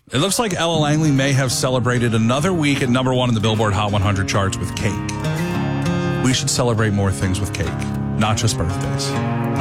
It looks like Ella Langley may have celebrated another week at number 1 in the Billboard Hot 100 charts with cake. We should celebrate more things with cake, not just birthdays.